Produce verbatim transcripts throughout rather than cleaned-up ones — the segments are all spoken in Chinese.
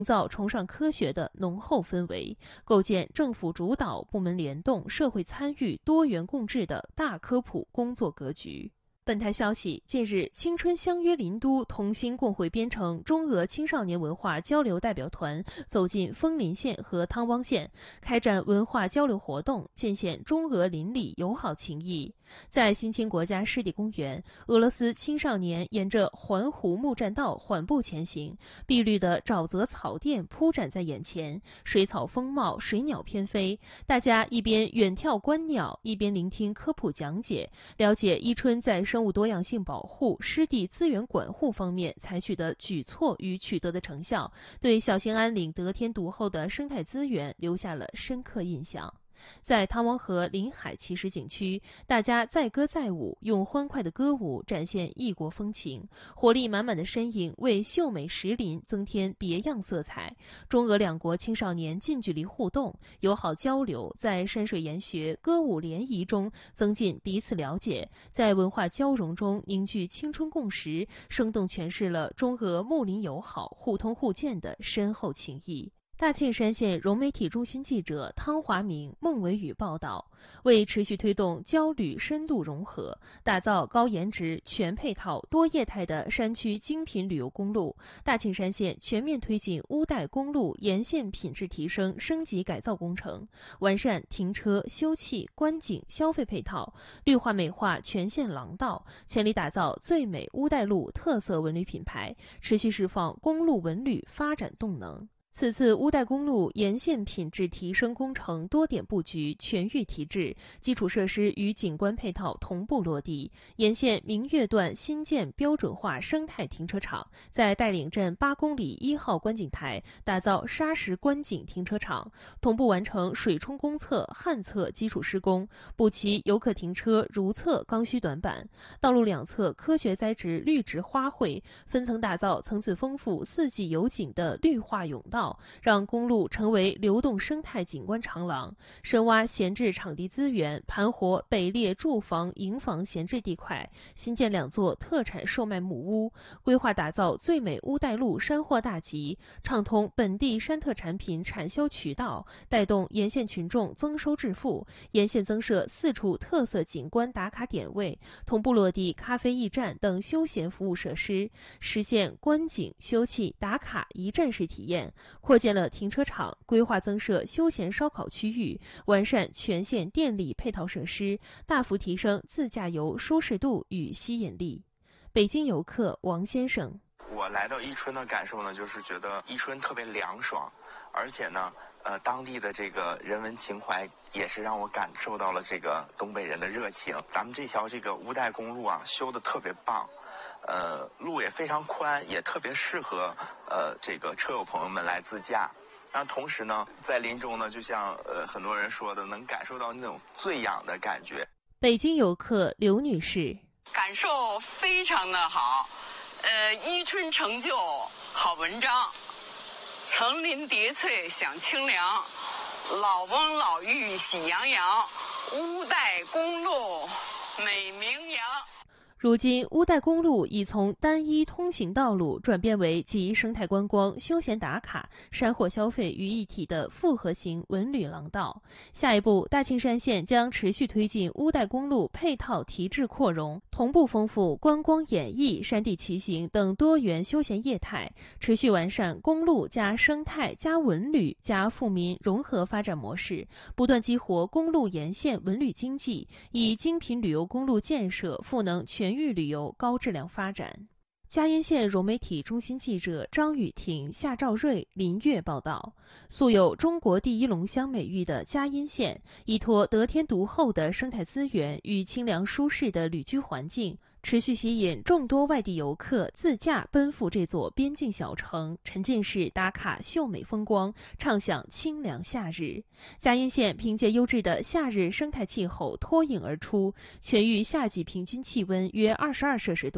营造崇尚科学的浓厚氛围，构建政府主导、部门联动、社会参与、多元共治的大科普工作格局。本台消息，近日，青春相约林都同心共绘编程中俄青少年文化交流代表团走进枫林县和汤汪县，开展文化交流活动，尽显中俄邻里友好情谊。在新青国家湿地公园，俄罗斯青少年沿着环湖木栈道缓步前行，碧绿的沼泽草甸铺展在眼前，水草丰茂，水鸟翩飞。大家一边远眺观鸟，一边聆听科普讲解，了解伊春在生物多样性保护、湿地资源管护方面采取的举措与取得的成效，对小兴安岭得天独厚的生态资源留下了深刻印象。在汤汪河临海奇石景区，大家载歌载舞，用欢快的歌舞展现异国风情，活力满满的身影为秀美石林增添别样色彩。中俄两国青少年近距离互动、友好交流，在山水研学、歌舞联谊中增进彼此了解，在文化交融中凝聚青春共识，生动诠释了中俄睦邻友好、互通互鉴的深厚情谊。大庆山县融媒体中心记者汤华明、孟维宇报道，为持续推动交旅深度融合，打造高颜值、全配套、多业态的山区精品旅游公路，大庆山县全面推进乌代公路沿线品质提升升级改造工程，完善停车、休憩、观景、消费配套，绿化美化全县廊道，全力打造最美乌代路特色文旅品牌，持续释放公路文旅发展动能。此次乌代公路沿线品质提升工程多点布局全域提质，基础设施与景观配套同步落地。沿线明月段新建标准化生态停车场，在带领镇八公里一号观景台打造砂石观景停车场，同步完成水冲公厕、旱厕基础施工，补齐游客停车如厕刚需短板。道路两侧科学栽植绿植花卉，分层打造层次丰富、四季有景的绿化甬道，让公路成为流动生态景观长廊，深挖闲置场地资源，盘活北列住房、营房闲置地块，新建两座特产售卖木屋，规划打造最美乌代路山货大集，畅通本地山特产品产销渠道，带动沿线群众增收致富。沿线增设四处特色景观打卡点位，同步落地咖啡驿站等休闲服务设施，实现观景、休憩、打卡一站式体验。扩建了停车场，规划增设休闲烧烤区域，完善全县电力配套设施，大幅提升自驾游舒适度与吸引力。北京游客王先生： 我来到伊春的感受呢，就是觉得伊春特别凉爽，而且呢，呃，当地的这个人文情怀也是让我感受到了这个东北人的热情。咱们这条这个乌代公路啊，修的特别棒。呃，路也非常宽，也特别适合呃这个车友朋友们来自驾。那同时呢，在林中呢，就像呃很多人说的，能感受到那种醉氧的感觉。 北京游客刘女士： 感受非常的好，呃，伊春成就好文章，层林叠翠享清凉，老翁老妪喜洋洋，乌代公路美名扬。 如今，乌代公路已从单一通行道路转变为集生态观光、休闲打卡、山货消费于一体的复合型文旅廊道。下一步，大庆山县将持续推进乌代公路配套提质扩容，同步丰富观光演艺、山地骑行等多元休闲业态，持续完善公路加生态加文旅加富民融合发展模式，不断激活公路沿线文旅经济，以精品旅游公路建设赋能全域旅游高质量发展。嘉荫县融媒体中心记者张雨婷、夏兆瑞、林月报道，素有中国第一龙乡美誉的嘉荫县，依托得天独厚的生态资源与清凉舒适的旅居环境，持续吸引众多外地游客自驾奔赴这座边境小城，沉浸式打卡秀美风光，畅享清凉夏日。嘉荫县凭借优质的夏日生态气候脱颖而出，全域夏季平均气温约二十二摄氏度。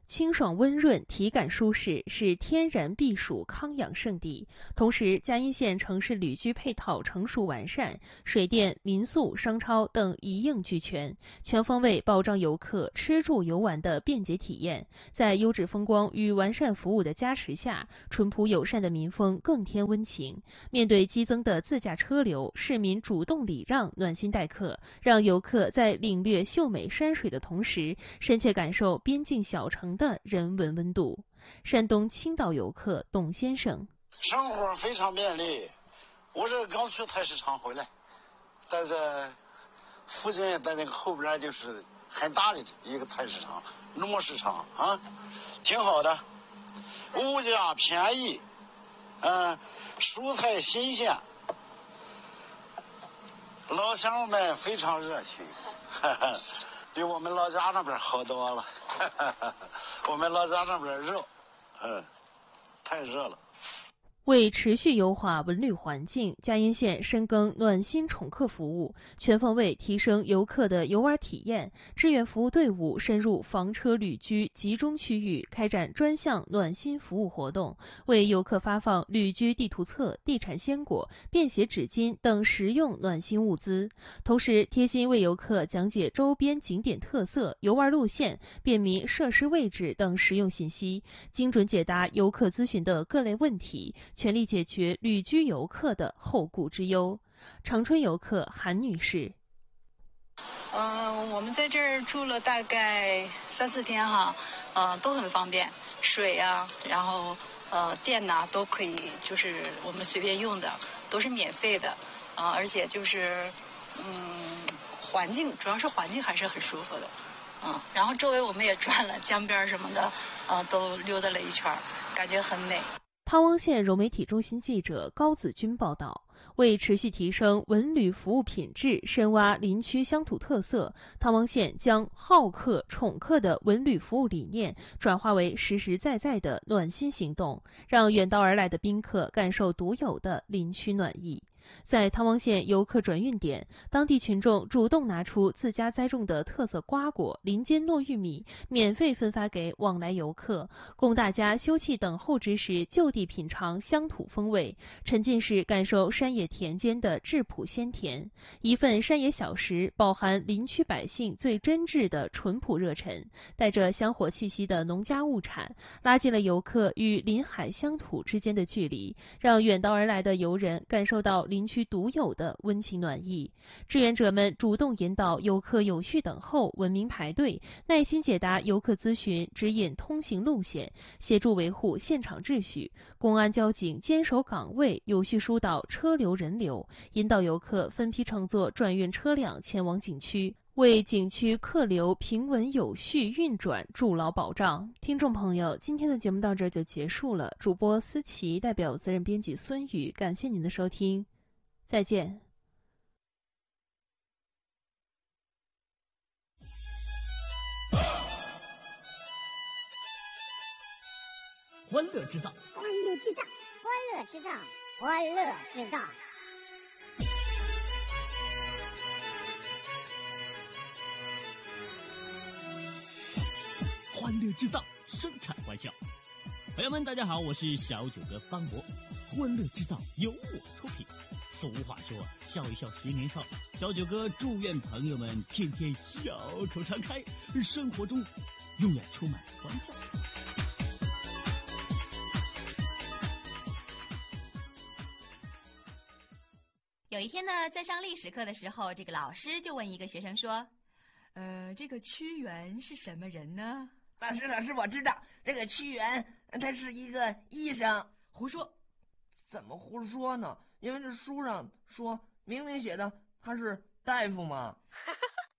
清爽温润，体感舒适，是天然避暑康养胜地。同时，嘉阴县城市旅居配套成熟完善，水电、民宿、商超等一应俱全，全方位保障游客吃住游玩的便捷体验。在优质风光与完善服务的加持下，淳朴友善的民风更添温情。面对激增的自驾车流，市民主动礼让，暖心待客，让游客在领略秀美山水的同时，深切感受边境小城的人文温度。山东青岛游客董先生： 生活非常便利，我这刚去菜市场回来，在这附近，在那个后边就是很大的一个菜市场，农贸市场啊，挺好的，物价便宜，嗯、呃，蔬菜新鲜，老乡们非常热情，呵呵，比我们老家那边好多了。我们老家那边热，嗯，太热了。 为持续优化文旅环境，嘉阴县深耕暖心宠客服务，全方位提升游客的游玩体验。志愿服务队伍深入房车旅居集中区域，开展专项暖心服务活动，为游客发放旅居地图册、地产鲜果、便携纸巾等实用暖心物资。同时，贴心为游客讲解周边景点特色、游玩路线、便民设施位置等实用信息，精准解答游客咨询的各类问题，全力解决旅居游客的后顾之忧。长春游客韩女士： 嗯、呃，我们在这儿住了大概三四天哈，呃，都很方便，水啊，然后呃电呐、啊、都可以，就是我们随便用的，都是免费的，啊、呃，而且就是嗯，环境主要是环境还是很舒服的，嗯，然后周围我们也转了江边什么的，呃，都溜达了一圈，感觉很美。 汤汪县融媒体中心记者高子军报道。为持续提升文旅服务品质，深挖林区乡土特色，汤汪县将好客宠客的文旅服务理念转化为实实在在的暖心行动，让远道而来的宾客感受独有的林区暖意。在汤汪县游客转运点，当地群众主动拿出自家栽种的特色瓜果、林间糯玉米，免费分发给往来游客，供大家休憩等候之时就地品尝乡土风味，沉浸式感受山野田间的质朴鲜甜。一份山野小食，饱含林区百姓最真挚的淳朴热忱，带着香火气息的农家物产，拉近了游客与林海乡土之间的距离，让远道而来的游人感受到林区独有的温情暖意。志愿者们主动引导游客有序等候、文明排队，耐心解答游客咨询，指引通行路线，协助维护现场秩序。公安交警坚守岗位，有序疏导车流人流，引导游客分批乘坐转运车辆前往景区，为景区客流平稳有序运转筑牢保障。听众朋友，今天的节目到这儿就结束了。主播思琪代表责任编辑孙宇，感谢您的收听，再见。 欢乐制造， 欢乐制造，欢乐制造，欢乐制造。 欢乐制造，生产欢笑。朋友们，大家好，我是小九哥方博。欢乐制造由我出品。俗话说，笑一笑十年少。小九哥祝愿朋友们天天笑口常开，生活中永远充满欢笑。 有一天呢，在上历史课的时候，这个老师就问一个学生说：“ 呃，这个屈原是什么人呢？” 老师，老师，我知道这个屈原，他是一个医生。 胡说！ 怎么胡说呢？因为这书上说明明写的他是大夫嘛。